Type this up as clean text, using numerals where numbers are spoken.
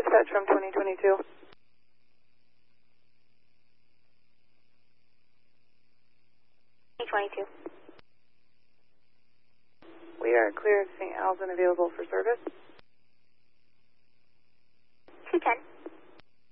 dispatch from 2022. We are clear of St. Al's and available for service. 210.